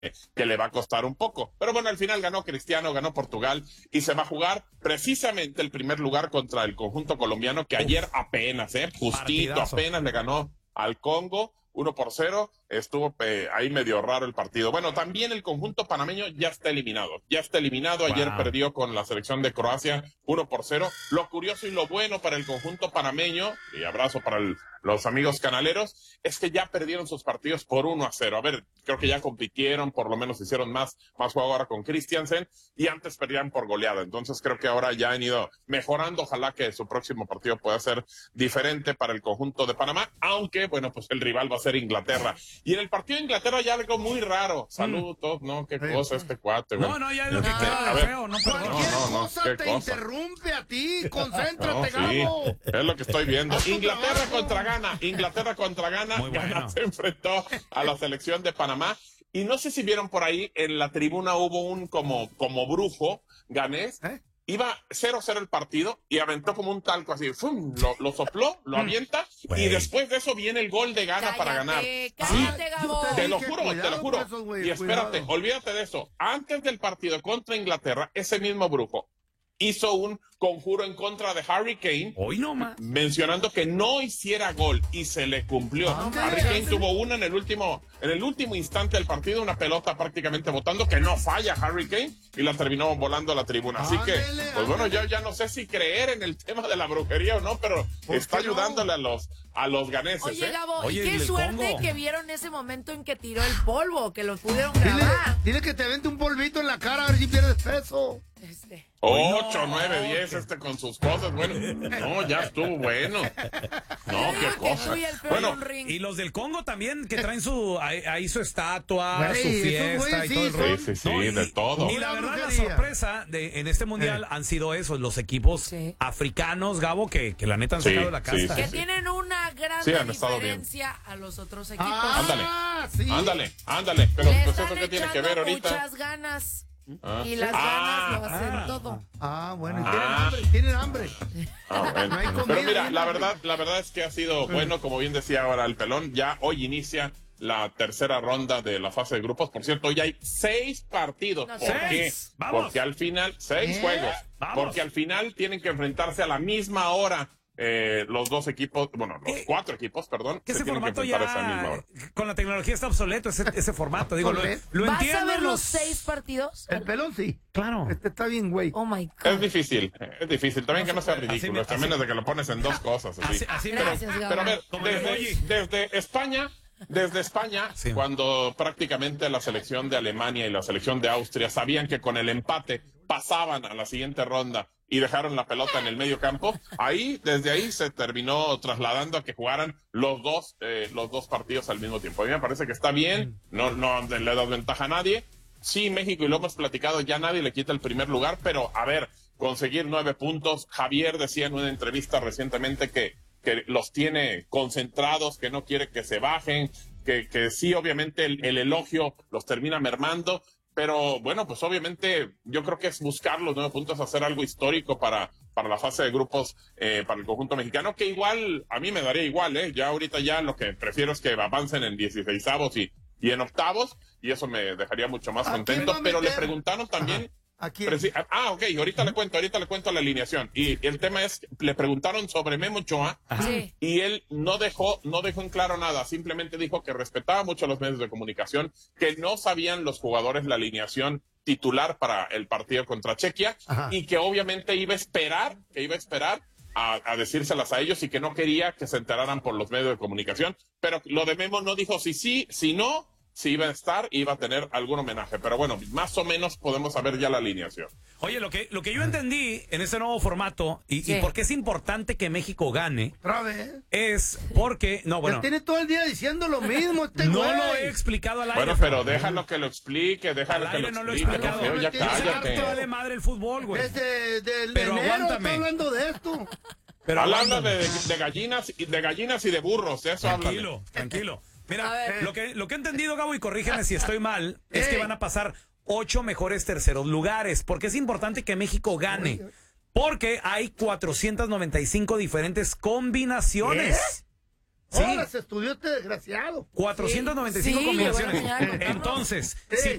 que le va a costar un poco. Pero bueno, al final ganó Cristiano, ganó Portugal y se va a jugar precisamente el primer lugar contra el conjunto colombiano que ayer apenas, justito, partidazo. apenas le ganó al Congo 1-0, estuvo ahí medio raro el partido. Bueno, también el conjunto panameño ya está eliminado, ayer perdió con la selección de Croacia 1-0. Lo curioso y lo bueno para el conjunto panameño, y abrazo para los amigos canaleros, es que ya perdieron sus partidos por 1-0. A ver, creo que ya compitieron, por lo menos hicieron más juego ahora con Christiansen, y antes perdían por goleada. Entonces creo que ahora ya han ido mejorando. Ojalá que su próximo partido pueda ser diferente para el conjunto de Panamá, aunque, bueno, pues el rival va a ser Inglaterra. Y en el partido de Inglaterra ya algo muy raro. Saludos, ¿no? Qué cosa este cuate, güey. No, ya es lo que queda de feo, no, perdón. Cualquier no, cosa qué te cosa. interrumpe a ti. Concéntrate, No, sí, Gabo. es lo que estoy viendo. Haz tu Inglaterra trabajo. contra Ghana. Muy bueno. Ghana se enfrentó a la selección de Panamá. Y no sé si vieron por ahí, en la tribuna hubo un como brujo ganés. Iba 0-0 el partido y aventó como un talco así, ¡fum! Lo sopló, lo avienta, y después de eso viene el gol de Ghana para ganar. Cállate, Gabo. Te lo Dije, juro. cuidado con esos güeyes, Y espérate, cuidado. olvídate de eso. Antes del partido contra Inglaterra, ese mismo brujo hizo un conjuro en contra de Harry Kane, Hoy no más. mencionando que no hiciera gol, y se le cumplió. Harry Kane tuvo una en el último instante del partido, una pelota prácticamente botando, que no falla Harry Kane, y la terminó volando a la tribuna. Así que, pues bueno, yo ya no sé si creer en el tema de la brujería o no, pero está ayudándole a los ganeses. Oye, Gabo, Oye, y qué el suerte Congo. que vieron ese momento en que tiró el polvo, que lo pudieron grabar. Dile que te vente un polvito en la cara a ver si pierdes peso. 8, 9, 10, con sus cosas. Bueno, no, ya estuvo bueno. No, qué cosa. Bueno, Y los del Congo también, que traen ahí su estatua, Güey, su esos fiesta güeyes y todo el sí rollo. sí, No, de todo. Y la Pura verdad, la brujería. sorpresa en este mundial han sido esos, los equipos africanos, Gabo, que la neta han Sí, sacado de la casta. Que tienen una gran Sí, han estado bien. diferencia a los otros equipos. Ándale. Pero Le pues están eso que tiene que echando ver ahorita. muchas ganas. Ah. Y las ganas lo hacen todo. Bueno, tienen hambre. Bueno. No hay comida, Pero mira, bien, la verdad es que ha sido bueno, como bien decía ahora el pelón. Ya hoy inicia la tercera ronda de la fase de grupos. Por cierto, hoy hay 6 partidos. No, ¿Por qué? 6. Vamos. Porque al final, 6 juegos. Vamos. Porque al final tienen que enfrentarse a la misma hora. Los 2 equipos, bueno, los 4 equipos, perdón, Que ese se tienen que formato enfrentar a esa misma ya, hora. con la tecnología está obsoleto, ese formato. Digo, lo ¿Vas entiendo. a ver los 6 partidos? El pelón sí. Claro. Este está bien, güey. Oh my God. Es difícil. También que no sea ridículo. Así- También es de que lo pones en 2 cosas. Así. Así Gracias, Gabo. Pero a ver, Como el emoji. desde España, Sí. cuando prácticamente la selección de Alemania y la selección de Austria sabían que con el empate pasaban a la siguiente ronda y dejaron la pelota en el medio campo, desde ahí se terminó trasladando a que jugaran los dos partidos al mismo tiempo. A mí me parece que está bien, no le da ventaja a nadie. Sí, México, y lo hemos platicado, ya nadie le quita el primer lugar, pero a ver, conseguir 9 puntos. Javier decía en una entrevista recientemente que los tiene concentrados, que no quiere que se bajen, que sí, obviamente el elogio los termina mermando, pero bueno, pues obviamente yo creo que es buscar los 9 puntos, hacer algo histórico para la fase de grupos, para el conjunto mexicano, que igual, a mí me daría igual, ya ahorita ya lo que prefiero es que avancen en 16avos y en octavos, y eso me dejaría mucho más ¿A quién contento, va a pero le meter? preguntaron también... ¿A quién? Ok, ahorita le cuento la alineación. Y el tema es, le preguntaron sobre Memo Ochoa, Sí. y él no dejó en claro nada, simplemente dijo que respetaba mucho a los medios de comunicación, que no sabían los jugadores la alineación titular para el partido contra Chequia, y que obviamente iba a esperar a decírselas a ellos, y que no quería que se enteraran por los medios de comunicación. Pero lo de Memo no dijo si no, si iba a estar, iba a tener algún homenaje. Pero bueno, más o menos podemos saber ya la alineación. Oye, lo que yo entendí en este nuevo formato y por qué es importante que México gane Otra vez. es porque, Él tiene todo el día diciendo lo mismo, güey. no lo he explicado al aire. Bueno, pero déjalo que lo explique, Al aire no lo he explique. explicado. Feo, ya Yo sé que cállate. Te vale madre el fútbol, güey. Desde Pero enero aguántame. está hablando de esto. Pero Hablando aguántame. de gallinas y de burros, eso háblale. Tranquilo. A Mira, ver. lo que he entendido, Gabo, y corrígeme si estoy mal, es que van a pasar 8 mejores terceros lugares, porque es importante que México gane, porque hay 495 diferentes combinaciones. Sí. Horas estudió este desgraciado. 495 Sí, combinaciones. llegó a la mañana. Entonces, Sí. si